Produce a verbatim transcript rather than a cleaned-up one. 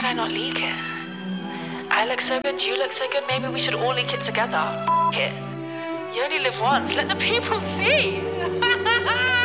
could I not leak it? I look so good, you look so good, maybe we should all leak it together. F it. You only live once, let the people see.